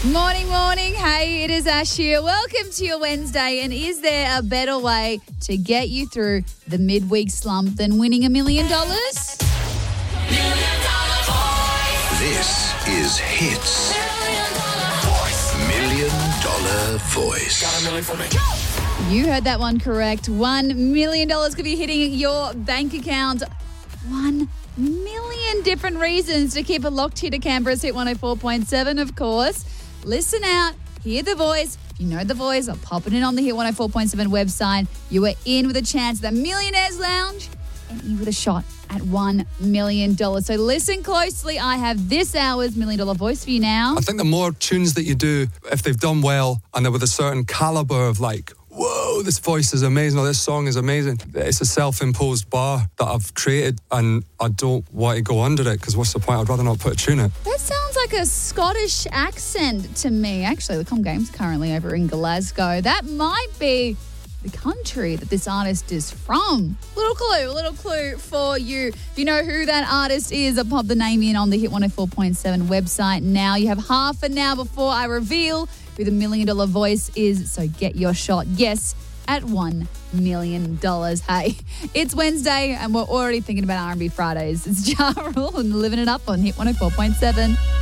Morning, morning. Hey, it is Ash here. Welcome to your Wednesday. And is there a better way to get you through the midweek slump than winning $1 million? This is Hits. $1 million voice. You heard that one correct. $1 million could be hitting your bank account. 1 million different reasons to keep it locked here to Canberra's Hit 104.7, of course. Listen out, hear the voice. If you know the voice, I'll pop it in on the Hit 104.7 website. You are in with a chance at the Millionaires Lounge and in with a shot at $1 million. So listen closely. I have this hour's $1 million voice for you now. I think the more tunes that you do, if they've done well and they're with a certain caliber of like, whoa, this voice is amazing or this song is amazing. It's a self-imposed bar that I've created and I don't want to go under it because what's the point? I'd rather not put a tune in. That sounds like a Scottish accent to me. Actually, the Com Game's currently over in Glasgow. That might be the country that this artist is from. Little clue for you. If you know who that artist is, I'll pop the name in on the Hit 104.7 website now. You have half an hour before I reveal who the $1 million voice is, so get your shot. Yes, at $1 million. Hey, it's Wednesday and we're already thinking about R&B Fridays. It's Ja Rule and living it up on Hit 104.7.